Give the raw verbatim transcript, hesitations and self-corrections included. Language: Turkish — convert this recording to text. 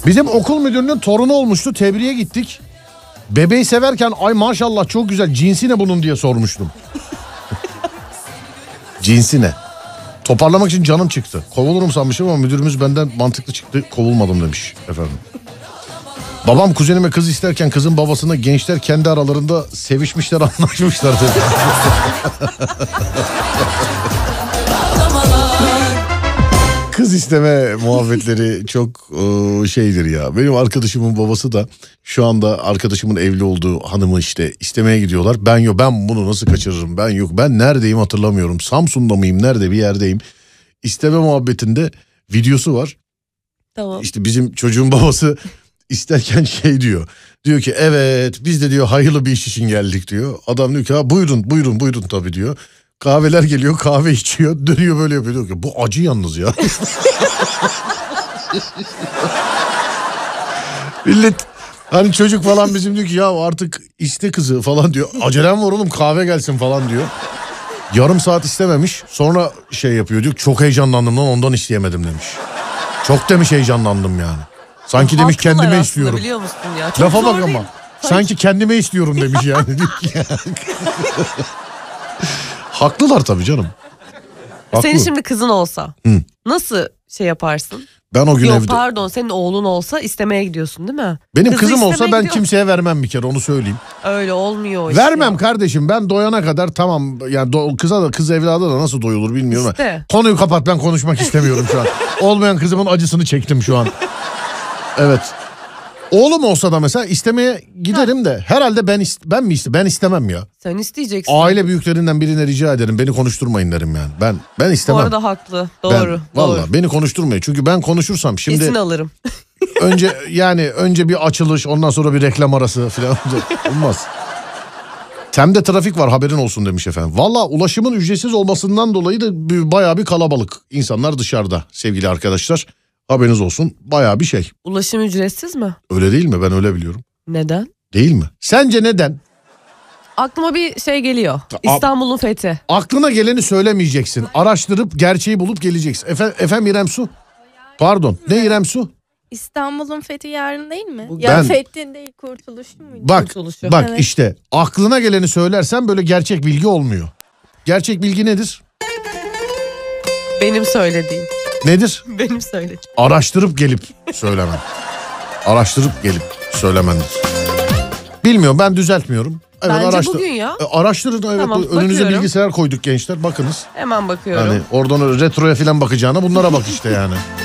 Bizim okul müdürünün torunu olmuştu, tebriğe gittik. Bebeği severken ay maşallah çok güzel, cinsi ne bunun diye sormuştum. Cinsi ne? Toparlamak için canım çıktı. Kovulurum sanmışım ama müdürümüz benden mantıklı çıktı, kovulmadım demiş efendim. Babam kuzenime kız isterken kızın babasına gençler kendi aralarında sevişmişler, anlaşmışlar dedi. Kız isteme muhabbetleri çok e, şeydir ya. Benim arkadaşımın babası da şu anda arkadaşımın evli olduğu hanımı işte istemeye gidiyorlar. Ben yok, ben bunu nasıl kaçırırım, ben yok, ben neredeyim hatırlamıyorum. Samsun'da mıyım, nerede bir yerdeyim. İsteme muhabbetinde videosu var. Tamam. İşte bizim çocuğun babası isterken şey diyor. Diyor ki evet biz de diyor hayırlı bir iş için geldik diyor. Adam diyor ki ha, buyurun buyurun buyurun tabii diyor. Kahveler geliyor, kahve içiyor, dönüyor böyle yapıyor, diyor ki bu acı yalnız ya. Millet hani çocuk falan bizim diyor ki ya artık iste kızı falan diyor. Acelem var oğlum, kahve gelsin falan diyor. Yarım saat istememiş, sonra şey yapıyor diyor, çok heyecanlandım lan ondan isteyemedim demiş. Çok demiş heyecanlandım yani. Sanki demiş kendime istiyorum. Biliyor musun ya? Çok Lafa bak değil. ama. Sanki kendime istiyorum demiş yani. Haklılar tabii canım. Haklı. Senin şimdi kızın olsa Hı. nasıl şey yaparsın? Ben o gün Yok evde. pardon, senin oğlun olsa istemeye gidiyorsun değil mi? Benim Kızı kızım olsa istemeye ben gidiyor. kimseye vermem bir kere, onu söyleyeyim. Öyle olmuyor işte. Vermem kardeşim, ben doyana kadar tamam yani do- kıza da kız evlada da nasıl doyulur bilmiyorum. İşte. Konuyu kapat, ben konuşmak istemiyorum şu an. Olmayan kızımın acısını çektim şu an. Evet. Oğlum olsa da mesela istemeye giderim de herhalde ben ist- ben mi iste ben istemem ya. Sen isteyeceksin. Aile büyüklerinden birine rica ederim, beni konuşturmayın derim yani. Ben ben Bu istemem. arada haklı. Doğru. Ben, doğru. vallahi beni konuşturmayın. Çünkü ben konuşursam şimdi Kesin alırım. önce yani önce bir açılış, ondan sonra bir reklam arası falan olmaz. Tem'de trafik var haberin olsun demiş efendim. Valla ulaşımın ücretsiz olmasından dolayı da bayağı bir kalabalık. İnsanlar dışarıda sevgili arkadaşlar. Haberiniz olsun, bayağı bir şey. Ulaşım ücretsiz mi? Öyle değil mi? Ben öyle biliyorum. Neden? Değil mi? Sence neden? Aklıma bir şey geliyor. İstanbul'un fethi. Aklına geleni söylemeyeceksin. Araştırıp gerçeği bulup geleceksin. Efe, efendim İrem Su? Pardon. Ne İrem Su? İstanbul'un fethi yarın değil mi? Bu- Ya Ben- fethin değil, kurtuluşu muydu? Bak Kurtuluşu. bak Evet. işte aklına geleni söylersen böyle gerçek bilgi olmuyor. Gerçek bilgi nedir? Benim söylediğim. Nedir? Benim söylediğim. Araştırıp gelip söylemen. Araştırıp gelip söylemendir. Bilmiyorum, ben düzeltmiyorum. Evet, Bence araştır- bugün ya. E, araştırın evet. Tamam, Önünüze bakıyorum. bilgisayar koyduk gençler, bakınız. Hemen bakıyorum. Yani oradan retroya falan bakacağına bunlara bak işte yani.